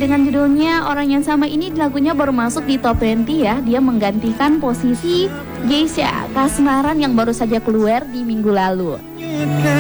dengan judulnya Orang Yang Sama ini lagunya baru masuk di top 20 ya. Dia menggantikan posisi Geisha Kasmaran yang baru saja keluar di minggu lalu.